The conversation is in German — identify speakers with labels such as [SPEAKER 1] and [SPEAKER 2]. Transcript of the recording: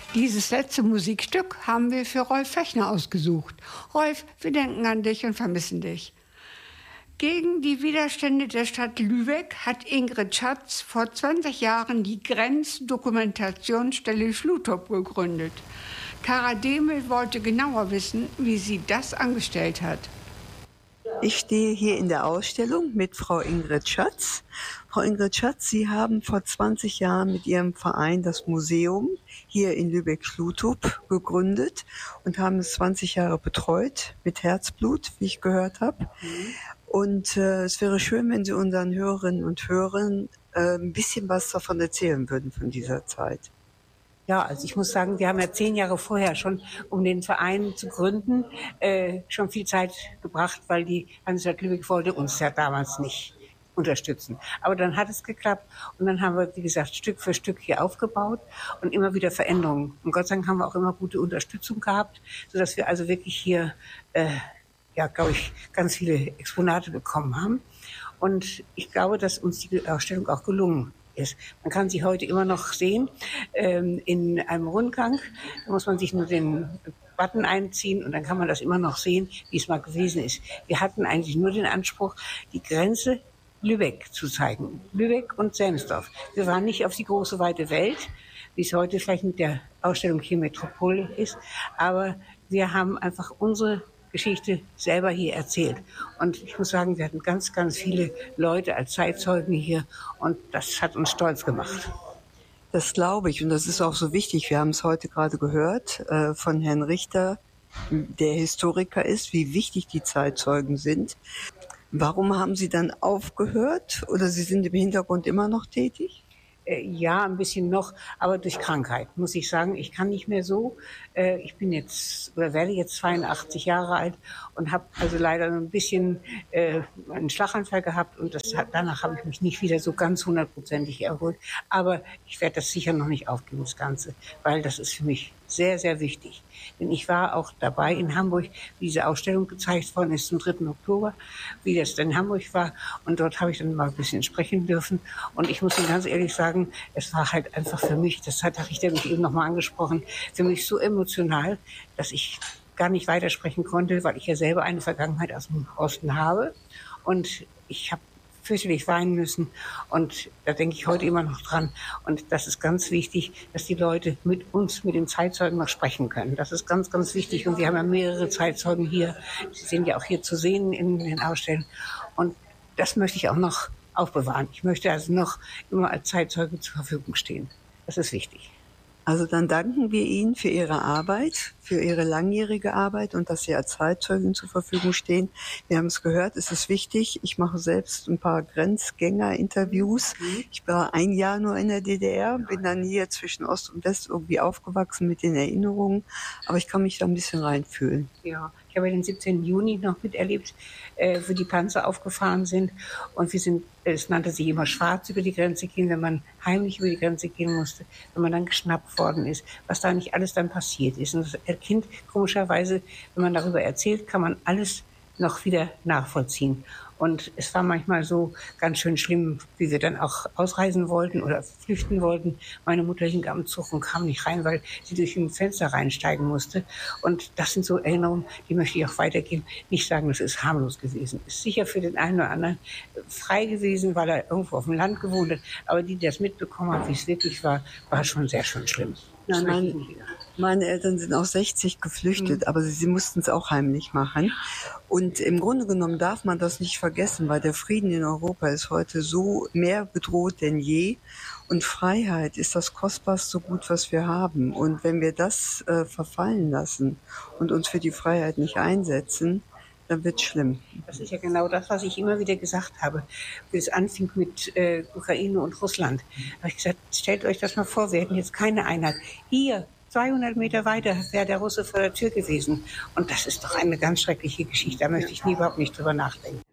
[SPEAKER 1] Dieses letzte Musikstück haben wir für Rolf Fechner ausgesucht. Rolf, wir denken an dich und vermissen dich. Gegen die Widerstände der Stadt Lübeck hat Ingrid Schatz vor 20 Jahren die Grenzdokumentationsstelle Schlutop gegründet. Kara Demel wollte genauer wissen, wie sie das angestellt hat.
[SPEAKER 2] Ich stehe hier in der Ausstellung mit Frau Ingrid Schatz. Frau Ingrid Schatz, Sie haben vor 20 Jahren mit Ihrem Verein das Museum hier in Lübeck-Schlutop gegründet und haben es 20 Jahre betreut, mit Herzblut, wie ich gehört habe. Und es wäre schön, wenn Sie unseren Hörerinnen und Hörern ein bisschen was davon erzählen würden von dieser Zeit.
[SPEAKER 3] Ja, also ich muss sagen, wir haben ja 10 Jahre vorher schon, um den Verein zu gründen, schon viel Zeit gebracht, weil die Hansestadt Lübeck wollte uns ja damals nicht unterstützen. Aber dann hat es geklappt und dann haben wir, wie gesagt, Stück für Stück hier aufgebaut und immer wieder Veränderungen. Und Gott sei Dank haben wir auch immer gute Unterstützung gehabt, sodass wir also wirklich hier, glaube ich, ganz viele Exponate bekommen haben. Und ich glaube, dass uns die Ausstellung auch gelungen ist. Man kann sie heute immer noch sehen in einem Rundgang. Da muss man sich nur den Button einziehen und dann kann man das immer noch sehen, wie es mal gewesen ist. Wir hatten eigentlich nur den Anspruch, die Grenze Lübeck zu zeigen. Lübeck und Selmsdorf. Wir waren nicht auf die große, weite Welt, wie es heute vielleicht mit der Ausstellung hier Metropole ist, aber wir haben einfach unsere Geschichte selber hier erzählt. Und ich muss sagen, wir hatten ganz, ganz viele Leute als Zeitzeugen hier und das hat uns stolz gemacht.
[SPEAKER 2] Das glaube ich und das ist auch so wichtig. Wir haben es heute gerade gehört von Herrn Richter, der Historiker ist, wie wichtig die Zeitzeugen sind. Warum haben Sie dann aufgehört oder Sie sind im Hintergrund immer noch tätig?
[SPEAKER 3] Ja, ein bisschen noch, aber durch Krankheit, muss ich sagen. Ich kann nicht mehr so. Ich bin jetzt oder werde jetzt 82 Jahre alt und habe also leider ein bisschen einen Schlaganfall gehabt und danach habe ich mich nicht wieder so ganz 100%ig erholt. Aber ich werde das sicher noch nicht aufgeben, das Ganze, weil das ist für mich sehr, sehr wichtig. Denn ich war auch dabei in Hamburg, wie diese Ausstellung gezeigt worden ist zum 3. Oktober, wie das dann in Hamburg war. Und dort habe ich dann mal ein bisschen sprechen dürfen. Und ich muss Ihnen ganz ehrlich sagen, es war halt einfach für mich, das hat der Richter mich eben nochmal angesprochen, für mich so emotional, dass ich gar nicht weitersprechen konnte, weil ich ja selber eine Vergangenheit aus dem Osten habe. Und ich habe fürchterlich weinen müssen und da denke ich heute immer noch dran und das ist ganz wichtig, dass die Leute mit uns, mit den Zeitzeugen noch sprechen können. Das ist ganz, ganz wichtig und wir haben ja mehrere Zeitzeugen hier, sie sind ja auch hier zu sehen in den Ausstellungen und das möchte ich auch noch aufbewahren. Ich möchte also noch immer als Zeitzeuge zur Verfügung stehen. Das ist wichtig.
[SPEAKER 2] Also dann danken wir Ihnen für Ihre Arbeit, für Ihre langjährige Arbeit und dass Sie als Zeitzeugin zur Verfügung stehen. Wir haben es gehört, es ist wichtig. Ich mache selbst ein paar Grenzgänger-Interviews. Ich war 1 Jahr nur in der DDR, bin dann hier zwischen Ost und West irgendwie aufgewachsen mit den Erinnerungen. Aber ich kann mich da ein bisschen reinfühlen.
[SPEAKER 3] Ja, ich habe den 17. Juni noch miterlebt, wo die Panzer aufgefahren sind. Und es nannte sich immer schwarz über die Grenze gehen, wenn man heimlich über die Grenze gehen musste, wenn man dann geschnappt worden ist, was da nicht alles dann passiert ist. Und das Kind, komischerweise, wenn man darüber erzählt, kann man alles noch wieder nachvollziehen. Und es war manchmal so ganz schön schlimm, wie wir dann auch ausreisen wollten oder flüchten wollten. Meine Mutter hing am Zug und kam nicht rein, weil sie durch ein Fenster reinsteigen musste. Und das sind so Erinnerungen, die möchte ich auch weitergeben. Nicht sagen, das ist harmlos gewesen. Ist sicher für den einen oder anderen frei gewesen, weil er irgendwo auf dem Land gewohnt hat. Aber die das mitbekommen haben, wie es wirklich war, war schon sehr schön schlimm.
[SPEAKER 2] Nein, meine Eltern sind auch 60 geflüchtet, aber sie mussten es auch heimlich machen. Und im Grunde genommen darf man das nicht vergessen, weil der Frieden in Europa ist heute so mehr bedroht denn je. Und Freiheit ist das kostbarste Gut, was wir haben. Und wenn wir das verfallen lassen und uns für die Freiheit nicht einsetzen, dann wird es schlimm.
[SPEAKER 3] Das ist ja genau das, was ich immer wieder gesagt habe, wie es anfing mit Ukraine und Russland. Da habe ich gesagt, stellt euch das mal vor, wir hätten jetzt keine Einheit. Hier, 200 Meter weiter, wäre der Russe vor der Tür gewesen. Und das ist doch eine ganz schreckliche Geschichte. Da möchte ich überhaupt nicht drüber nachdenken.